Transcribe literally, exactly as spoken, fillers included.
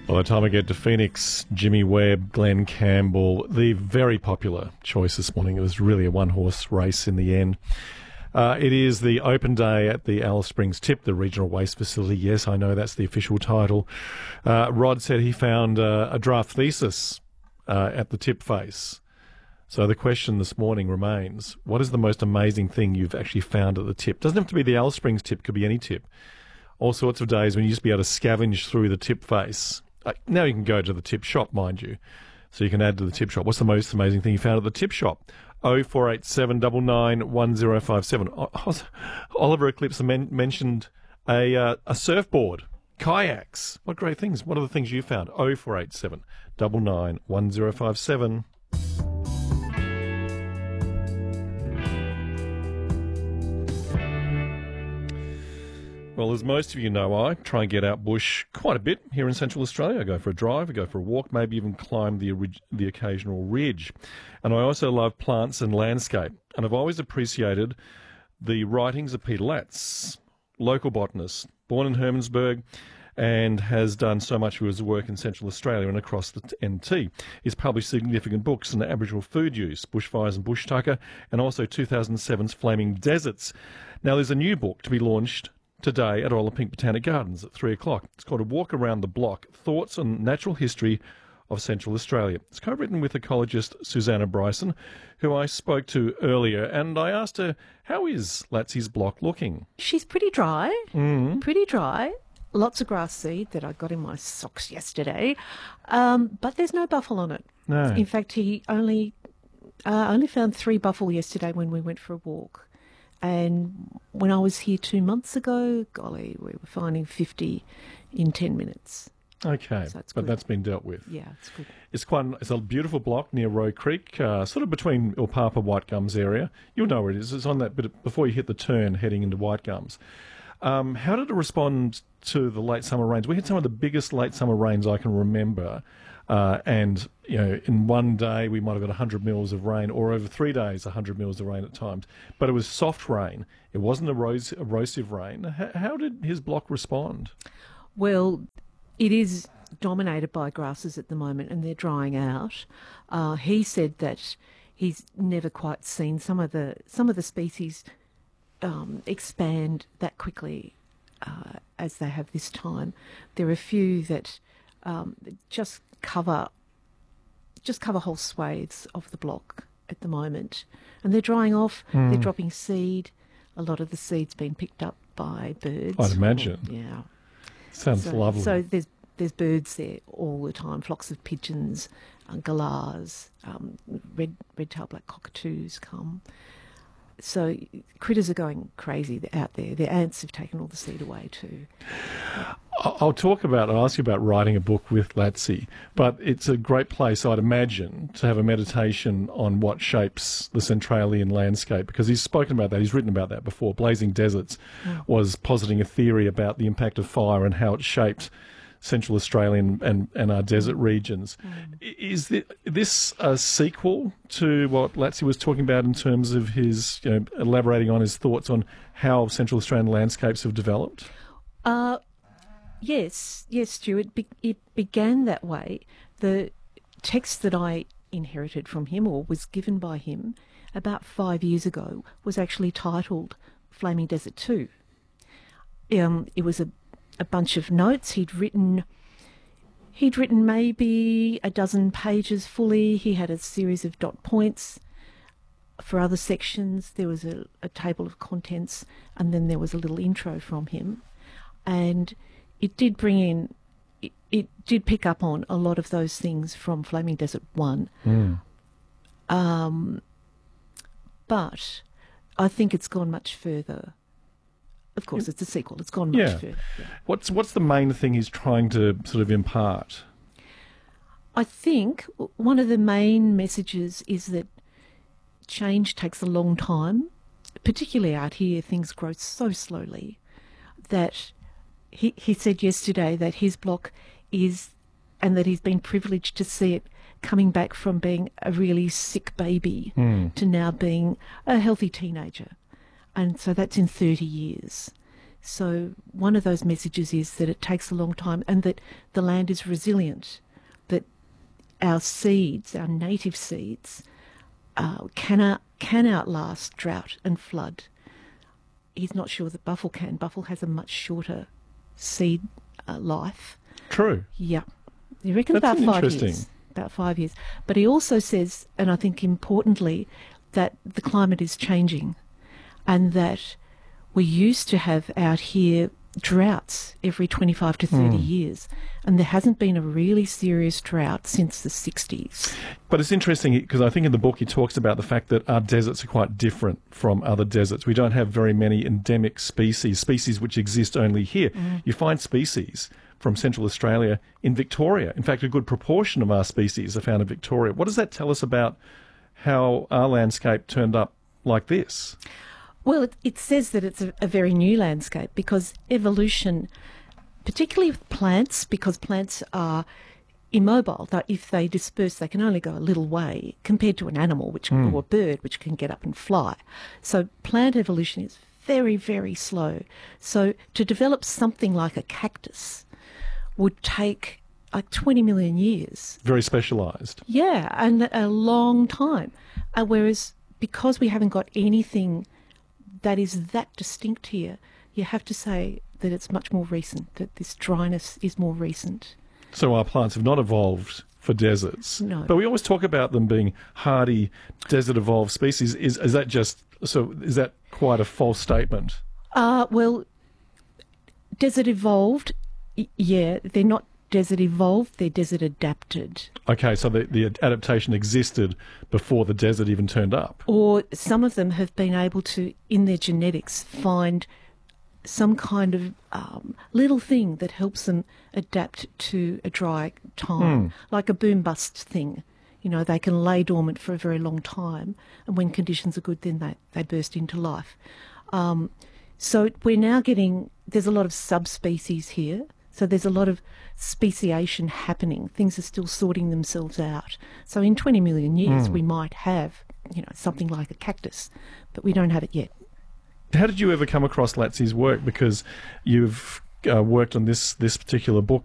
By the time I get to Phoenix, Jimmy Webb, Glenn Campbell, the very popular choice this morning. It was really a one-horse race in the end. Uh, it is the open day at the Alice Springs Tip, the regional waste facility. Yes, I know that's the official title. Uh, Rod said he found uh, a draft thesis uh, at the tip face. So the question this morning remains, what is the most amazing thing you've actually found at the tip? Doesn't have to be the Alice Springs Tip, could be any tip. All sorts of days when you used to be able to scavenge through the tip face. Uh, now you can go to the tip shop, mind you. So you can add to the tip shop. What's the most amazing thing you found at the tip shop? oh four eight seven nine nine one oh five seven. Oliver Eclipse men- mentioned a uh, a surfboard, kayaks. What great things. What are the things you found? oh four eight seven nine nine one oh five seven. Well, as most of you know, I try and get out bush quite a bit here in Central Australia. I go for a drive, I go for a walk, maybe even climb the the occasional ridge. And I also love plants and landscape. And I've always appreciated the writings of Peter Latz, local botanist, born in Hermannsburg, and has done so much of his work in Central Australia and across the N T. He's published significant books on Aboriginal food use, bushfires and bush tucker, and also two thousand seven's Flaming Deserts. Now, there's a new book to be launched today at Royal Pink Botanic Gardens at three o'clock. It's called A Walk Around the Block, Thoughts on Natural History of Central Australia. It's co-written with ecologist Susanna Bryson, who I spoke to earlier, and I asked her, how is Latzy's block looking? She's pretty dry, Mm. pretty dry. Lots of grass seed that I got in my socks yesterday, um, but there's no buffle on it. No. In fact, he only uh, only found three buffle yesterday when we went for a walk. And when I was here two months ago, golly, we were finding fifty in ten minutes. Okay, So it's but good. that's been dealt with. Yeah, it's good. It's quite. It's a beautiful block near Roe Creek, uh, sort of between Ilpapa White Gums area. You'll know where it is. It's on that bit before you hit the turn heading into White Gums. Um, how did it respond to the late summer rains? We had some of the biggest late summer rains I can remember. Uh, and, you know, in one day we might have got one hundred mils of rain, or over three days one hundred mils of rain at times. But it was soft rain. It wasn't eros- erosive rain. H- how did his block respond? Well, it is dominated by grasses at the moment, and they're drying out. Uh, he said that he's never quite seen some of the some of the species um, expand that quickly uh, as they have this time. There are a few that um, just cover just cover whole swathes of the block at the moment, and they're drying off. Mm. They're dropping seed. A lot of the seed's been picked up by birds. I'd imagine. Yeah. Sounds So, lovely. so there's there's birds there all the time. Flocks of pigeons, uh, galahs, um, red red-tailed black cockatoos come. So critters are going crazy out there. The ants have taken all the seed away too. I- I'll talk about, I'll ask you about writing a book with Latzy, but it's a great place, I'd imagine, to have a meditation on what shapes the Centralian landscape, because he's spoken about that, he's written about that before. Blazing Deserts Mm. was positing a theory about the impact of fire and how it shaped Central Australian and, and our desert regions. I- Is thi- this a sequel to what Latzy was talking about in terms of his, you know, elaborating on his thoughts on how Central Australian landscapes have developed? Uh, yes, yes, Stu. It, be- it began that way. The text that I inherited from him, or was given by him, about five years ago, was actually titled Flaming Desert two. Um, it was a, a bunch of notes he'd written. He'd written maybe a dozen pages fully. He had a series of dot points. For other sections, there was a, a table of contents, and then there was a little intro from him. And it did bring in, it, it did pick up on a lot of those things from Flaming Desert one. Mm. Um, but I think it's gone much further. Of course, it's a sequel. It's gone much Yeah. further. Yeah. What's what's the main thing he's trying to sort of impart? I think one of the main messages is that change takes a long time, particularly out here. Things grow so slowly that he, he said yesterday that his block is, and that he's been privileged to see it coming back from being a really sick baby Mm. to now being a healthy teenager. And so that's in thirty years. So one of those messages is that it takes a long time and that the land is resilient, that our seeds, our native seeds, uh, can, out, can outlast drought and flood. He's not sure that Buffel can. Buffel has a much shorter seed uh, life. True. Yeah. You reckon That's about five interesting. years. About five years. But he also says, and I think importantly, that the climate is changing and that we used to have out here droughts every twenty-five to thirty Mm. years, and there hasn't been a really serious drought since the sixties. But it's interesting because I think in the book he talks about the fact that our deserts are quite different from other deserts. We don't have very many endemic species, species which exist only here. Mm. You find species from Central Australia in Victoria. In fact, a good proportion of our species are found in Victoria. What does that tell us about how our landscape turned up like this? Well, it, it says that it's a, a very new landscape because evolution, particularly with plants, because plants are immobile, that if they disperse, they can only go a little way compared to an animal, which Mm. or a bird, which can get up and fly. So plant evolution is very, very slow. So to develop something like a cactus would take like twenty million years. Very specialised. Yeah, and a long time. Uh, whereas because we haven't got anything that is that distinct here, you have to say that it's much more recent, that this dryness is more recent. So our plants have not evolved for deserts. No. But we always talk about them being hardy, desert-evolved species. Is, is that just, so is that quite a false statement? Uh, well, desert evolved, y- yeah, they're not desert evolved, they're desert adapted. Okay, so the, the adaptation existed before the desert even turned up. Or some of them have been able to, in their genetics, find some kind of um, little thing that helps them adapt to a dry time, Mm. like a boom bust thing. You know, they can lay dormant for a very long time, and when conditions are good, then they, they burst into life. Um, so we're now getting, there's a lot of subspecies here. So there's a lot of speciation happening. Things are still sorting themselves out. So in twenty million years, Mm. we might have, you know, something like a cactus, but we don't have it yet. How did you ever come across Latsky's work? Because you've uh, worked on this, this particular book